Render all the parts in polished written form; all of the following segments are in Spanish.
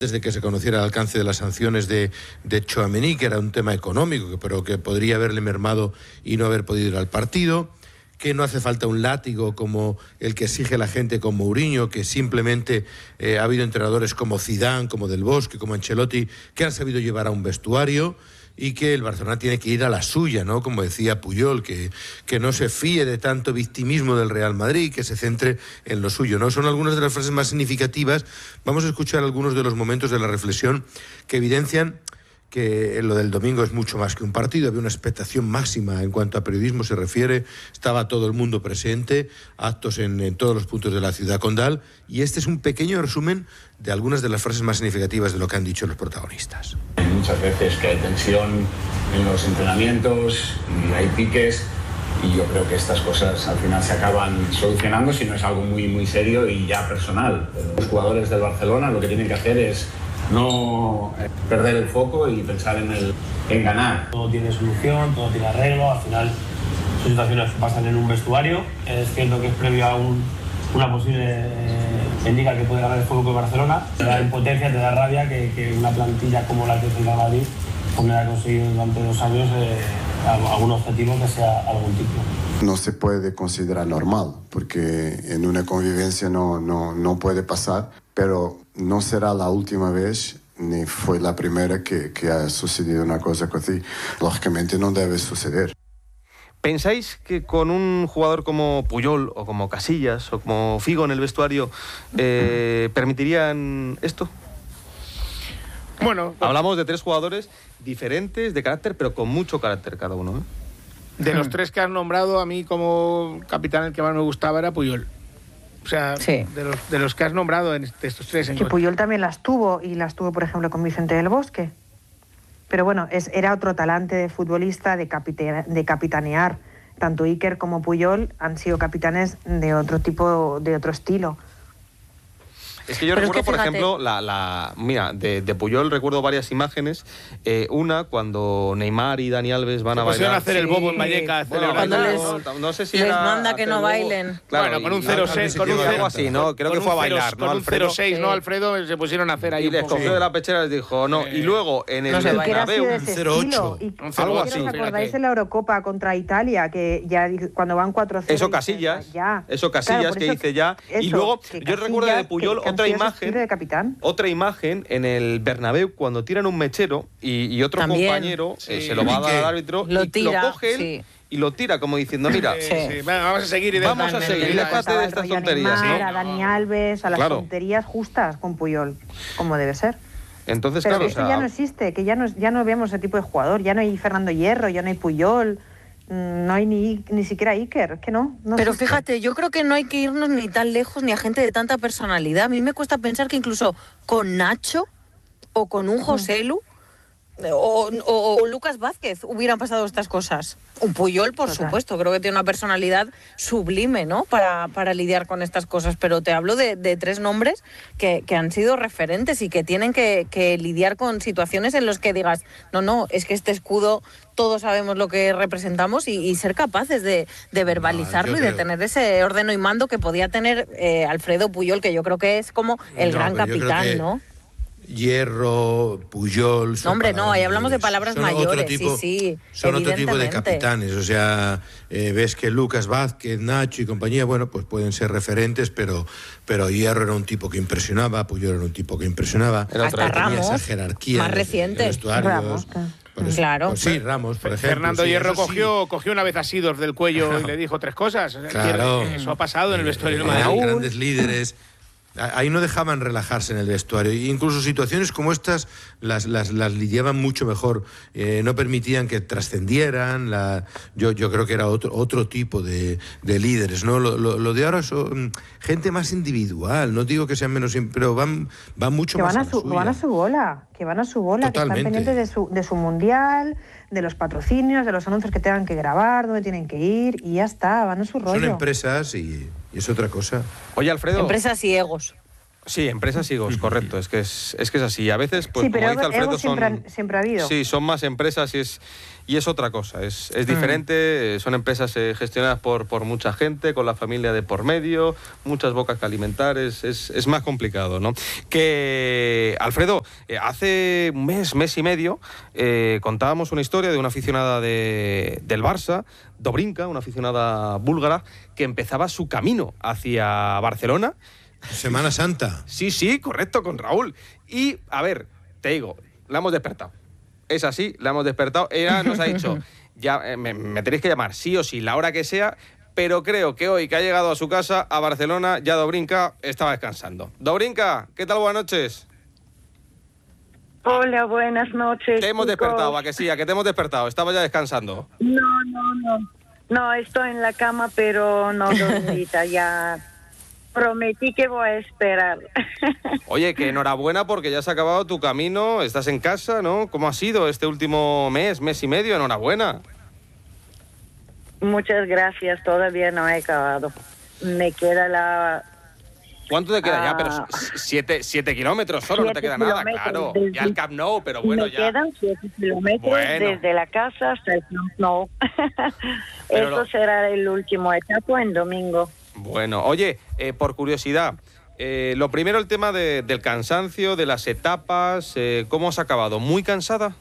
desde que se conociera el alcance de las sanciones de Tchouaméni, que era un tema económico, pero que podría haberle mermado y no haber podido ir al partido, que no hace falta un látigo como el que exige la gente con Mourinho, que simplemente ha habido entrenadores como Zidane, como Del Bosque, como Ancelotti, que han sabido llevar a un vestuario, y que el Barcelona tiene que ir a la suya, ¿no? Como decía Puyol, que no se fíe de tanto victimismo del Real Madrid, que se centre en lo suyo, ¿no? Son algunas de las frases más significativas. Vamos a escuchar algunos de los momentos de la reflexión que evidencian que lo del domingo es mucho más que un partido. Había una expectación máxima en cuanto a periodismo se refiere, estaba todo el mundo presente, actos en todos los puntos de la ciudad condal, y este es un pequeño resumen de algunas de las frases más significativas de lo que han dicho los protagonistas. Muchas veces que hay tensión en los entrenamientos y hay piques, y yo creo que estas cosas al final se acaban solucionando si no es algo muy, muy serio y ya personal. Los jugadores del Barcelona lo que tienen que hacer es no perder el foco y pensar en ganar. Todo tiene solución, todo tiene arreglo, al final sus situaciones pasan en un vestuario. Es cierto que es previo a una posible liga que puede ganar el Fútbol Club Barcelona. Te da impotencia, te da rabia que una plantilla como la que tiene el Madrid pues no haya conseguido durante 2 años algún objetivo que sea algún tipo. No se puede considerar normal, porque en una convivencia no puede pasar, pero no será la última vez ni fue la primera que ha sucedido una cosa así. Lógicamente no debe suceder. ¿Pensáis que con un jugador como Puyol o como Casillas o como Figo en el vestuario permitirían esto? Bueno, hablamos de 3 jugadores diferentes de carácter, pero con mucho carácter cada uno, ¿eh? De los 3 que has nombrado, a mí como capitán el que más me gustaba era Puyol. O sea, sí. de los que has nombrado de estos 3... Que Puyol también las tuvo, y las tuvo, por ejemplo, con Vicente del Bosque. Pero bueno, era otro talante de futbolista, de capitanear. Tanto Iker como Puyol han sido capitanes de otro tipo, de otro estilo. Es que yo recuerdo, por ejemplo, mira, de Puyol recuerdo varias imágenes. Una, cuando Neymar y Dani Alves van a bailar. A hacer el bobo en Vallecas. No sé si les manda que no bailen. Claro, bueno, con un 0-6, con un 0 así, ¿no? Creo que fue a bailar, ¿no? Con un 0-6, ¿no, Alfredo? Se pusieron a hacer ahí. Y les cogió de la pechera y les dijo, no. Y luego en el Bernabéu, 0-8. Algo así. ¿Os acordáis de la Eurocopa contra Italia? Que ya cuando van 4-0. Eso Casillas. Eso Casillas que dice ya. Y luego, yo recuerdo de Puyol otra imagen en el Bernabéu cuando tiran un mechero y otro compañero se lo va a dar al árbitro lo coge él y lo tira como diciendo, mira, vamos a seguir déjate de estas tonterías, ¿no? A Dani Alves, a las tonterías justas con Puyol, como debe ser. Entonces, pero claro, eso ya no existe, que ya no vemos ese tipo de jugador, ya no hay Fernando Hierro, ya no hay Puyol. No hay ni siquiera Iker, que no pero fíjate, yo creo que no hay que irnos ni tan lejos ni a gente de tanta personalidad. A mí me cuesta pensar que incluso con Nacho o con un Joselu o Lucas Vázquez hubieran pasado estas cosas. Un Puyol, por supuesto, creo que tiene una personalidad sublime, ¿no? Para lidiar con estas cosas, pero te hablo de 3 nombres que han sido referentes y que tienen que lidiar con situaciones en las que digas, no, es que este escudo todos sabemos lo que representamos y ser capaces de verbalizarlo y de tener ese ordeno y mando que podía tener Alfredo Puyol, que yo creo que es como el gran capitán, ¿no? Hierro, Puyol... ahí hablamos de palabras mayores, son otro tipo de capitanes, o sea, ves que Lucas Vázquez, Nacho y compañía, bueno, pues pueden ser referentes, pero Hierro era un tipo que impresionaba, Puyol era un tipo que impresionaba, hasta Ramos, esa jerarquía más reciente. Ramos, claro. Pues sí, Ramos, por ejemplo. Fernando Hierro cogió una vez a Sidor del cuello y le dijo 3 cosas. Claro. Eso ha pasado en el vestuario del Madrid. Madrid. Grandes líderes. Ahí no dejaban relajarse en el vestuario. Incluso situaciones como estas las lidiaban mucho mejor. No permitían que trascendieran. Yo creo que era otro tipo de líderes, ¿no? Lo de ahora son gente más individual. No digo que sean menos, pero van mucho más a la suya. Van a su bola. Totalmente. Que están pendientes de su mundial, de los patrocinios, de los anuncios que tengan que grabar, dónde tienen que ir, y ya está, van a su rollo. Son empresas y es otra cosa. Oye, Alfredo. Empresas y egos. Sí, empresas y egos, correcto. Es que es así. A veces, pues, sí, pero como dice Alfredo, siempre ha habido. Sí, son más empresas y es otra cosa. Es diferente. Son empresas gestionadas por mucha gente, con la familia de por medio, muchas bocas que alimentar. Es más complicado, ¿no? Que, Alfredo, hace un mes y medio contábamos una historia de una aficionada del Barça, Dobrinka, una aficionada búlgara, que empezaba su camino hacia Barcelona. Semana Santa. Sí, correcto, con Raúl. Y, a ver, te digo, la hemos despertado. Es así, la hemos despertado. Ella nos ha dicho, ya me tenéis que llamar sí o sí, la hora que sea, pero creo que hoy que ha llegado a su casa, a Barcelona, ya Dobrinka estaba descansando. Dobrinka, ¿qué tal? Buenas noches. Hola, buenas noches. Te hemos despertado, ¿a que sí? ¿A que te hemos despertado? Estaba ya descansando. No, estoy en la cama, pero no dormida, ya... Prometí que voy a esperar. Oye, que enhorabuena porque ya se ha acabado tu camino, estás en casa, ¿no? ¿Cómo ha sido este último mes y medio? Enhorabuena. Muchas gracias, todavía no he acabado. Me queda la... ¿Cuánto te queda ya? Pero 7 kilómetros solo, no te queda nada, claro. Ya el Camp Nou, pero bueno, ya... Me quedan 7 kilómetros desde la casa hasta el Camp Nou. Esto será el último etapa en domingo. Bueno, oye, por curiosidad, lo primero el tema del cansancio, de las etapas, ¿cómo has acabado? ¿Muy cansada?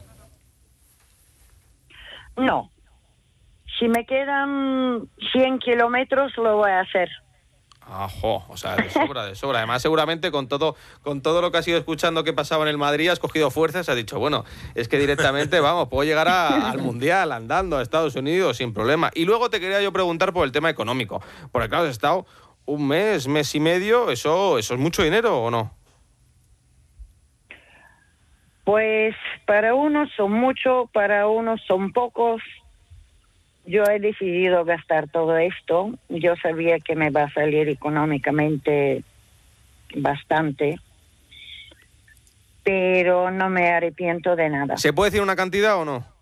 No. Si me quedan 100 kilómetros lo voy a hacer. O sea, de sobra. Además, seguramente con todo lo que has ido escuchando que pasaba en el Madrid, has cogido fuerzas, has dicho, bueno, es que directamente, vamos, puedo llegar al Mundial andando a Estados Unidos sin problema. Y luego te quería yo preguntar por el tema económico, porque claro, has estado un mes y medio, ¿eso es mucho dinero o no? Pues para unos son mucho, para unos son pocos. Yo he decidido gastar todo esto. Yo sabía que me va a salir económicamente bastante, pero no me arrepiento de nada. ¿Se puede decir una cantidad o no?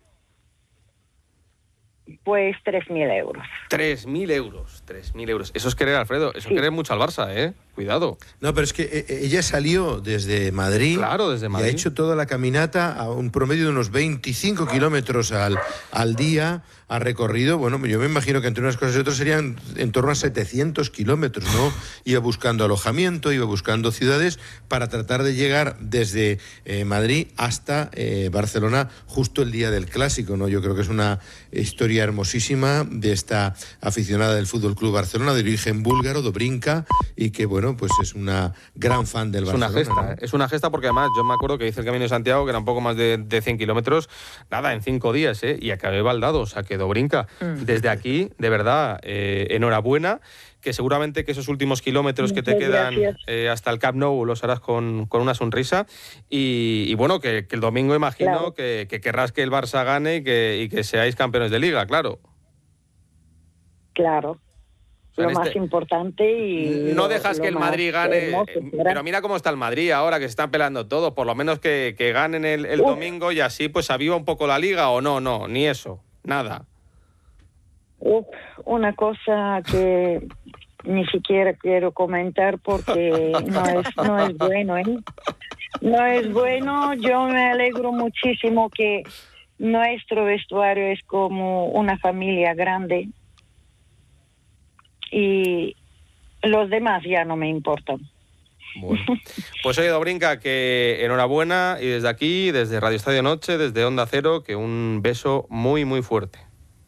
Pues 3.000 euros. 3.000 euros. 3.000 euros. Eso es querer, Alfredo. Eso es querer mucho al Barça, ¿eh? Cuidado. No, pero es que ella salió desde Madrid. Claro, desde Madrid. Y ha hecho toda la caminata a un promedio de unos 25 kilómetros al día. Ha recorrido, bueno, yo me imagino que entre unas cosas y otras serían en torno a 700 kilómetros, ¿no? Iba buscando alojamiento, iba buscando ciudades para tratar de llegar desde Madrid hasta Barcelona justo el día del Clásico, ¿no? Yo creo que es una historia hermosísima de esta aficionada del Fútbol Club Barcelona, de origen búlgaro, Dobrinka, y que, bueno, pues es una gran fan del Barcelona. Es una gesta, ¿no? Es una gesta porque además yo me acuerdo que hice el Camino de Santiago, que era un poco más de 100 kilómetros, nada, en 5 días, y acabé baldado, o sea que Dobrinka, desde aquí, de verdad, enhorabuena, que seguramente que esos últimos kilómetros que te quedan hasta el Camp Nou los harás con una sonrisa y bueno, que el domingo imagino que querrás que el Barça gane y que seáis campeones de Liga, claro. Claro. O sea, lo más importante y... No dejas que el Madrid gane, pero mira cómo está el Madrid ahora, que se están peleando todos, por lo menos que ganen el domingo y así pues aviva un poco la Liga, o no, ni eso, nada. Una cosa que ni siquiera quiero comentar porque no es bueno, ¿eh? No es bueno. Yo me alegro muchísimo que nuestro vestuario es como una familia grande y los demás ya no me importan. Bueno, pues oye, Dobrinka, que enhorabuena y desde aquí, desde Radio Estadio Noche, desde Onda Cero, que un beso muy, muy fuerte.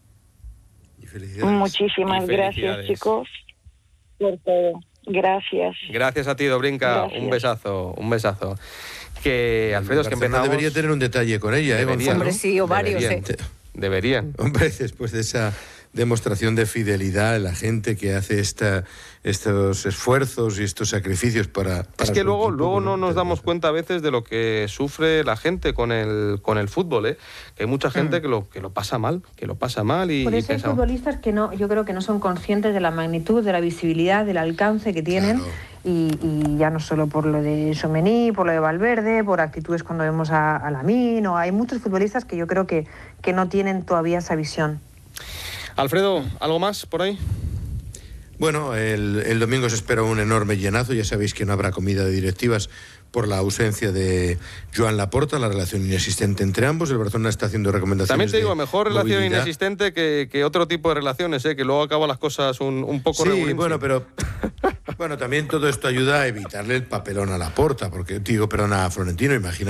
Muchísimas gracias, chicos, por todo. Gracias. Gracias a ti, Dobrinka. Un besazo. Que, Alfredo, es que empezamos... debería tener un detalle con ella, Gonzalo. Hombre, sí, o varios, Deberían. Hombre, después de esa demostración de fidelidad a la gente que hace estos esfuerzos y estos sacrificios para es que luego no nos damos cuenta a veces de lo que sufre la gente con el fútbol, ¿eh? Que hay mucha gente que lo pasa mal, y por eso hay futbolistas que yo creo que no son conscientes de la magnitud, de la visibilidad, del alcance que tienen. Claro. Y ya no solo por lo de Tchouaméni, por lo de Valverde, por actitudes cuando vemos a Lamine, hay muchos futbolistas que yo creo que no tienen todavía esa visión. Alfredo, ¿algo más por ahí? Bueno, el domingo se espera un enorme llenazo. Ya sabéis que no habrá comida de directivas por la ausencia de Joan Laporta, la relación inexistente entre ambos. El Barcelona está haciendo recomendaciones. También te digo, mejor relación movilidad. Inexistente que otro tipo de relaciones, que luego acaban las cosas un poco regulín. Sí, bueno, pero bueno, también todo esto ayuda a evitarle el papelón a Laporta, porque digo, perdón, a Florentino, imagina.